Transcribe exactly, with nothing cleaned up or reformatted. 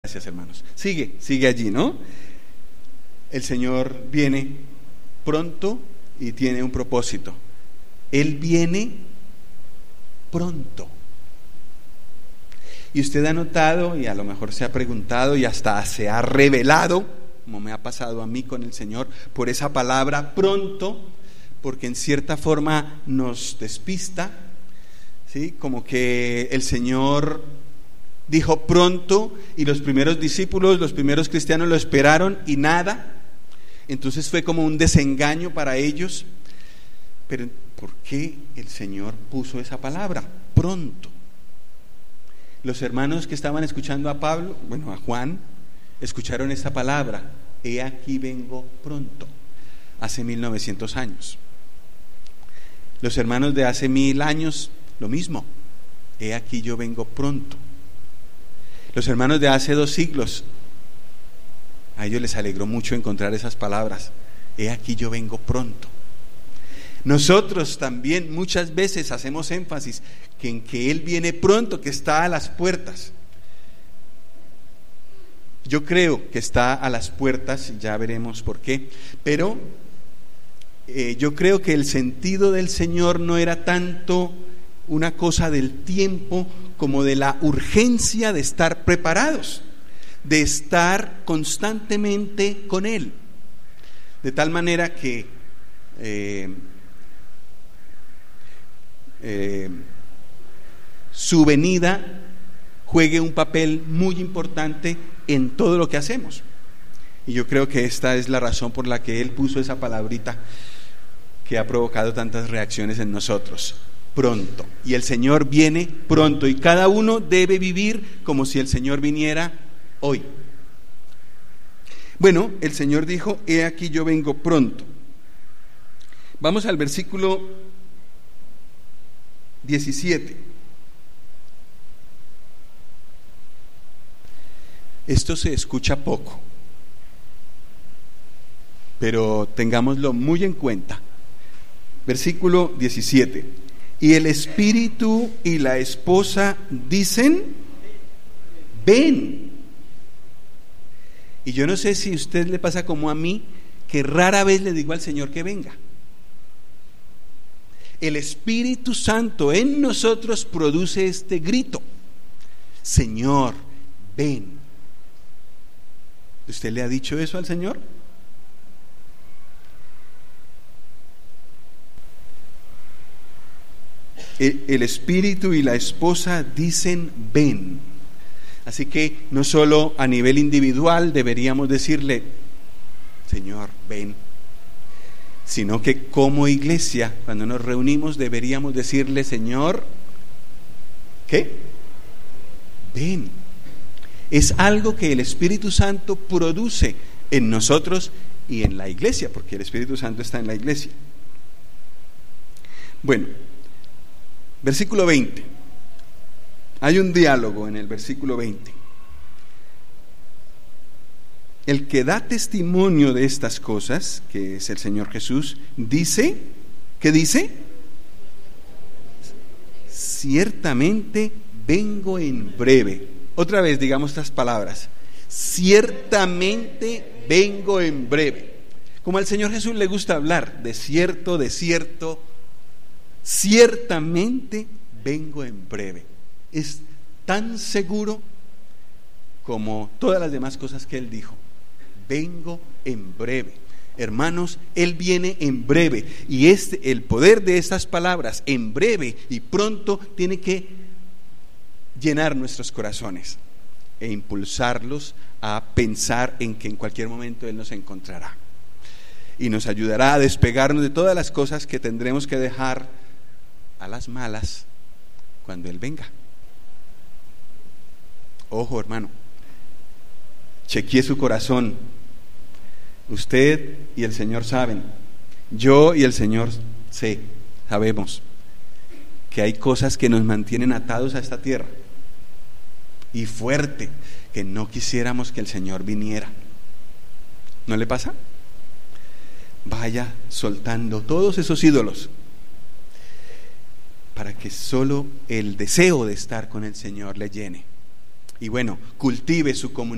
Gracias, hermanos. Sigue, sigue allí, ¿no? El Señor viene pronto y tiene un propósito. Él viene pronto. Y usted ha notado, y a lo mejor se ha preguntado, y hasta se ha revelado, como me ha pasado a mí con el Señor, por esa palabra pronto, porque en cierta forma nos despista, ¿sí? Como que el Señor dijo pronto, y los primeros discípulos, los primeros cristianos lo esperaron y nada. Entonces fue como un desengaño para ellos. Pero ¿por qué el Señor puso esa palabra? Pronto. Los hermanos que estaban escuchando a Pablo, bueno, a Juan, escucharon esta palabra: he aquí vengo pronto, hace mil novecientos años. Los hermanos de hace mil años, lo mismo: he aquí yo vengo pronto. Los hermanos de hace dos siglos, a ellos les alegró mucho encontrar esas palabras: he aquí yo vengo pronto. Nosotros también muchas veces hacemos énfasis que en que Él viene pronto, que está a las puertas. Yo creo que está a las puertas, ya veremos por qué, pero eh, yo creo que el sentido del Señor no era tanto una cosa del tiempo como de la urgencia de estar preparados, de estar constantemente con Él, de tal manera que eh, eh, su venida juegue un papel muy importante en todo lo que hacemos. Y yo creo que esta es la razón por la que Él puso esa palabrita que ha provocado tantas reacciones en nosotros: pronto. Y el Señor viene pronto, y cada uno debe vivir como si el Señor viniera hoy. Bueno, el Señor dijo: he aquí yo vengo pronto. Vamos al versículo diecisiete. Esto se escucha poco, pero tengámoslo muy en cuenta. Versículo diecisiete. Y el espíritu y la esposa dicen: ven. Y yo no sé si a usted le pasa como a mí, que rara vez le digo al Señor que venga. El Espíritu Santo en nosotros produce este grito: Señor, ven. ¿Usted le ha dicho eso al Señor? El, el Espíritu y la esposa dicen: ven. Así que no solo a nivel individual deberíamos decirle: Señor, ven, sino que como iglesia, cuando nos reunimos, deberíamos decirle: Señor, ¿qué? Ven. Es algo que el Espíritu Santo produce en nosotros y en la iglesia, porque el Espíritu Santo está en la iglesia. Bueno, versículo veinte. Hay un diálogo en el versículo veinte. El que da testimonio de estas cosas, que es el Señor Jesús, dice, ¿qué dice? Ciertamente vengo en breve. Otra vez digamos estas palabras: ciertamente vengo en breve. Como al Señor Jesús le gusta hablar de cierto, de cierto, ciertamente vengo en breve. Es tan seguro como todas las demás cosas que Él dijo. Vengo en breve. Hermanos, Él viene en breve, y este, el poder de estas palabras, en breve y pronto, tiene que llenar nuestros corazones e impulsarlos a pensar en que en cualquier momento Él nos encontrará y nos ayudará a despegarnos de todas las cosas que tendremos que dejar a las malas cuando Él venga. Ojo, hermano, chequee su corazón. Usted y el Señor saben, yo y el Señor sé, sabemos que hay cosas que nos mantienen atados a esta tierra, y fuerte, que no quisiéramos que el Señor viniera. ¿No le pasa? Vaya soltando todos esos ídolos para que solo el deseo de estar con el Señor le llene. Y bueno, cultive su comunidad.